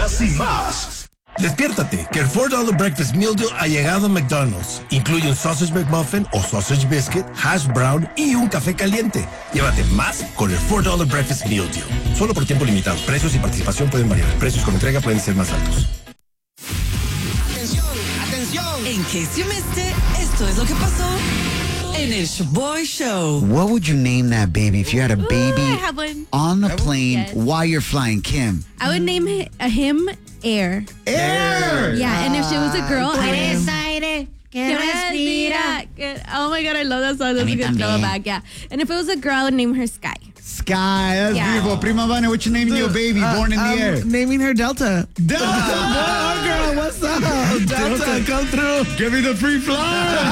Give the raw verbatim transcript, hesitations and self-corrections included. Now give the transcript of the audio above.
noticias y más. Despiértate, que el four dollar Breakfast Meal Deal ha llegado a McDonald's. Incluye un Sausage McMuffin o Sausage Biscuit, Hash Brown y un café caliente. Llévate más con el four dollar Breakfast Meal Deal. Solo por tiempo limitado. Precios y participación pueden variar. Precios con entrega pueden ser más altos. Atención, atención. In case you missed it, esto es lo que pasó en el Shaboy Show. What would you name that baby if you had a baby Ooh, I have one. on the plane Yes. while you're flying, Kim? I would name hi- uh, him Air. Air! Yeah, and if she was a girl, I Eres would. aire que Que respira. respira. Oh my god, I love that song. That's A a mí good también. throwback, yeah. And if it was a girl, I would name her Sky. Sky, that's Yeah. beautiful. Prima Vane, what you naming your baby born in the I'm air? naming her Delta. Delta! Boy or girl, what's up? Delta, come through. Give me the free fly!